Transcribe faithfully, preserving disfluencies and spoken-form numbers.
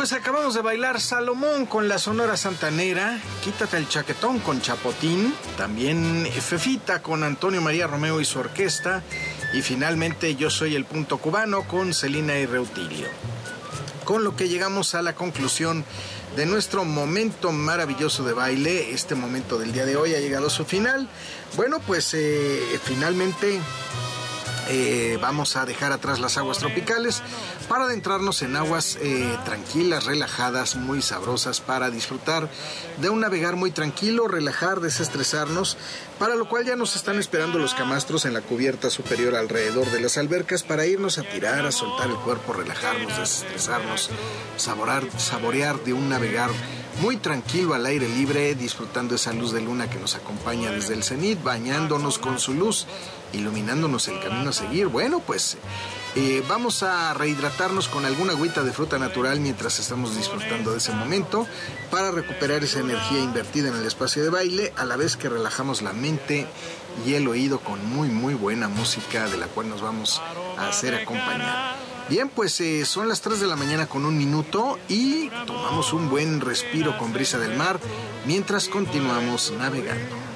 pues acabamos de bailar Salomón con la Sonora Santanera, Quítate el Chaquetón con Chapotín, también Fefita con Antonio María Romeo y su orquesta, y finalmente Yo Soy el Punto Cubano con Celina y Reutilio. Con lo que llegamos a la conclusión de nuestro momento maravilloso de baile. Este momento del día de hoy ha llegado a su final. Bueno, pues eh, finalmente eh, vamos a dejar atrás las aguas tropicales para adentrarnos en aguas eh, tranquilas, relajadas, muy sabrosas, para disfrutar de un navegar muy tranquilo, relajar, desestresarnos, para lo cual ya nos están esperando los camastros en la cubierta superior alrededor de las albercas para irnos a tirar, a soltar el cuerpo, relajarnos, desestresarnos, saborear, saborear de un navegar muy tranquilo al aire libre, disfrutando esa luz de luna que nos acompaña desde el cenit, bañándonos con su luz, iluminándonos el camino a seguir. Bueno, pues eh, vamos a rehidratarnos con alguna agüita de fruta natural mientras estamos disfrutando de ese momento para recuperar esa energía invertida en el espacio de baile, a la vez que relajamos la mente y el oído con muy muy buena música de la cual nos vamos a hacer acompañar. Bien, pues eh, son las tres de la mañana con un minuto y tomamos un buen respiro con brisa del mar mientras continuamos navegando.